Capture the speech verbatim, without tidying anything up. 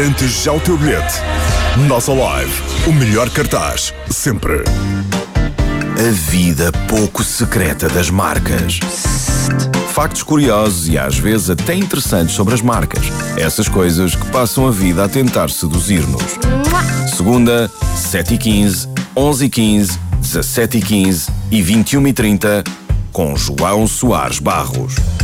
Antes já o teu bilhete. Nossa Live, o melhor cartaz, sempre. A vida pouco secreta das marcas. Factos curiosos e às vezes até interessantes sobre as marcas. Essas coisas que passam a vida a tentar seduzir-nos. Segunda, sete e quinze, onze e quinze, dezassete e quinze e vinte e uma e trinta, com João Soares Barros.